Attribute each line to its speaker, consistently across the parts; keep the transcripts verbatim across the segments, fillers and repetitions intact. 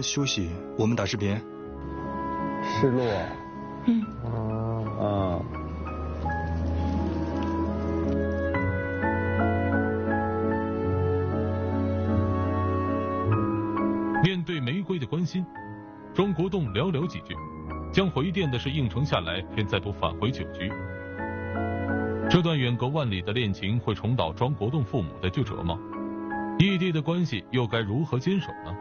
Speaker 1: 呢休息，我们打视频。
Speaker 2: 失落。
Speaker 3: 嗯。
Speaker 2: 嗯。
Speaker 4: 面对玫瑰的关心，庄国栋寥寥几句，将回电的事应承下来，便再度返回酒局。这段远隔万里的恋情会重蹈庄国栋父母的旧辙吗？异地的关系又该如何坚守呢？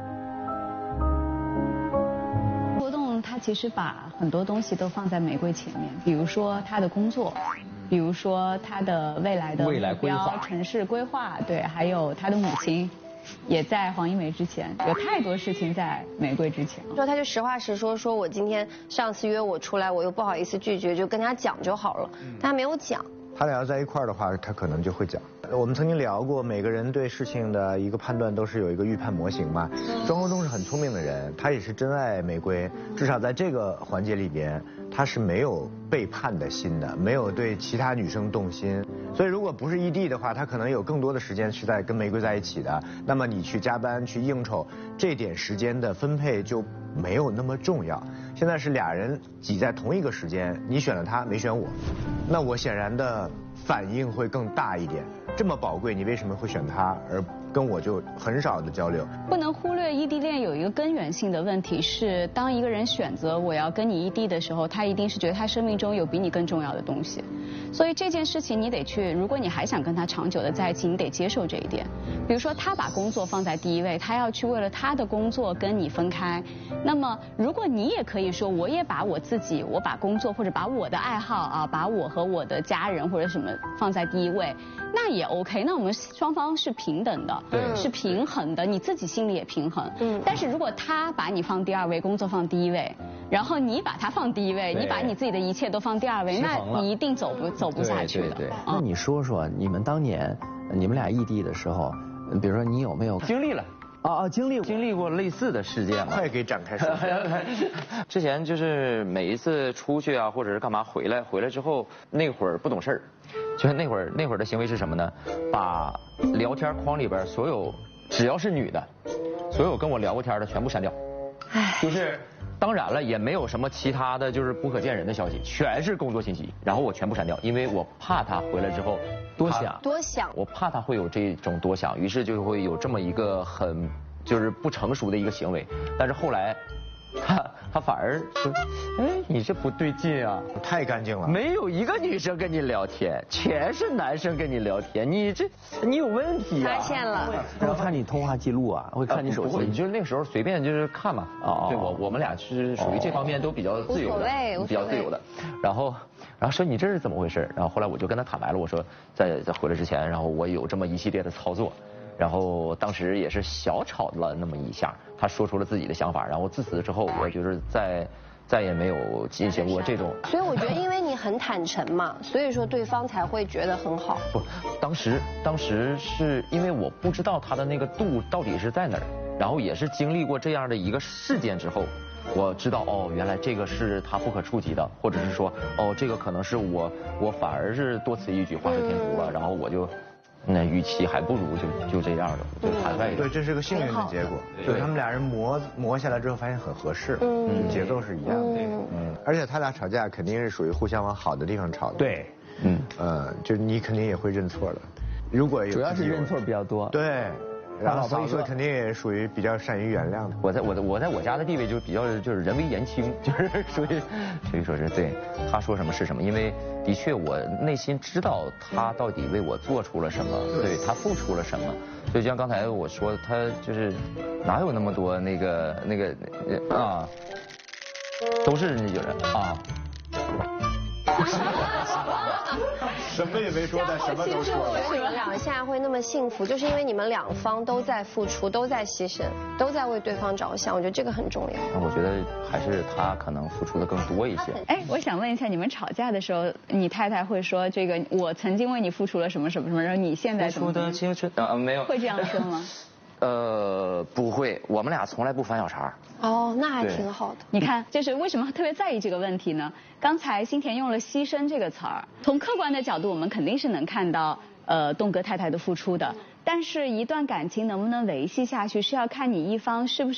Speaker 3: 国栋他其实把很多东西都放在玫瑰前面，比如说他的工作，比如说他的未来的
Speaker 2: 未来规划、
Speaker 3: 城市规划，对，还有他的母亲。也在黄一梅之前，有太多事情在玫瑰之前。
Speaker 5: 说他就实话实说，说我今天上次约我出来，我又不好意思拒绝，就跟他讲就好了。但他没有讲。
Speaker 6: 他俩要在一块儿的话，他可能就会讲。我们曾经聊过，每个人对事情的一个判断都是有一个预判模型嘛。庄国栋是很聪明的人，他也是真爱玫瑰，至少在这个环节里边，他是没有背叛的心的，没有对其他女生动心。所以如果不是异地的话，他可能有更多的时间是在跟玫瑰在一起的。那么你去加班去应酬，这点时间的分配就没有那么重要。现在是俩人挤在同一个时间，你选了他，没选我，那我显然的反应会更大一点。这么宝贵，你为什么会选他，而跟我就很少的交流？
Speaker 3: 不能忽略异地恋有一个根源性的问题是，当一个人选择我要跟你异地的时候，他一定是觉得他生命中有比你更重要的东西。所以这件事情你得去，如果你还想跟他长久的在一起，你得接受这一点。比如说他把工作放在第一位，他要去为了他的工作跟你分开。那么如果你也可以说，我也把我自己，我把工作或者把我的爱好啊，把我和我的家人或者什么放在第一位，那也 OK。那我们双方是平等的，是平衡的，你自己心里也平衡。嗯。但是如果他把你放第二位，工作放第一位，然后你把他放第一位，你把你自己的一切都放第二位，那你一定走不走不下去的。
Speaker 7: 对对对。那你说说，你们当年你们俩异地的时候，比如说你有没有
Speaker 2: 经历了？
Speaker 7: 啊啊，经历
Speaker 2: 经历过类似的事件吗？
Speaker 6: 快给展开说。
Speaker 2: 之前就是每一次出去啊，或者是干嘛回来，回来之后那会儿不懂事儿，就是那会儿那会儿的行为是什么呢？把聊天框里边所有只要是女的，所有跟我聊过天的全部删掉。唉，就是当然了，也没有什么其他的就是不可见人的消息，全是工作信息，然后我全部删掉，因为我怕他回来之后
Speaker 7: 多想
Speaker 5: 多想，
Speaker 2: 我怕他会有这种多想，于是就会有这么一个很就是不成熟的一个行为。但是后来他他反而说，哎，你这不对劲啊，
Speaker 6: 太干净了，
Speaker 2: 没有一个女生跟你聊天，全是男生跟你聊天，你这你有问题啊！
Speaker 5: 发现了，
Speaker 7: 会看你通话记录啊，会看你手机，
Speaker 2: 你就那个时候随便就是看嘛。
Speaker 7: 哦，
Speaker 2: 对我我们俩是属于这方面都比较自由的，比较自由的。然后然后说你这是怎么回事？然后后来我就跟他坦白了，我说在在回来之前，然后我有这么一系列的操作。然后当时也是小吵了那么一下，他说出了自己的想法，然后自此之后，我就是再再也没有进行过这种。
Speaker 5: 所以我觉得，因为你很坦诚嘛，所以说对方才会觉得很好。
Speaker 2: 不，当时当时是因为我不知道他的那个度到底是在哪儿，然后也是经历过这样的一个事件之后，我知道哦，原来这个是他不可触及的，或者是说哦，这个可能是我我反而是多此一举，画蛇添足了，然后我就。那与其还不如就就这样的，就谈外。
Speaker 6: 对，这是个幸运的结果。就他们俩人磨磨下来之后，发现很合适，嗯，节奏是一样的，嗯，而且他俩吵架肯定是属于互相往好的地方吵的。
Speaker 7: 对，
Speaker 6: 嗯，呃，就你肯定也会认错的。如果有
Speaker 7: 主要是认错比较多。
Speaker 6: 对。然后嫂子肯定也属于比较善于原谅的。
Speaker 2: 我在我的我在我家的地位就比较就是人微言轻，就是属于所以说是对他说什么是什么，因为的确我内心知道他到底为我做出了什么，对他付出了什么。所以就像刚才我说，他就是哪有那么多那个那个啊，都是那种人啊。
Speaker 6: 什么也没说，但什么都说了。
Speaker 5: 你们俩现在会那么幸福，就是因为你们两方都在付出，都在牺牲，都在为对方着想。我觉得这个很重要。
Speaker 2: 那我觉得还是他可能付出的更多一些。
Speaker 3: 哎，我想问一下，你们吵架的时候，你太太会说这个我曾经为你付出了什么什么什么，然后你现在怎么？付出的青春啊，
Speaker 2: 没有。
Speaker 3: 会这样说吗？
Speaker 2: 呃，不会，我们俩从来不翻小茬。
Speaker 5: 哦，那还挺好的。
Speaker 3: 你看，就是为什么特别在意这个问题呢？刚才新田用了“牺牲”这个词儿，从客观的角度，我们肯定是能看到呃栋哥太太的付出的。但是，一段感情能不能维系下去，是要看你一方是不是。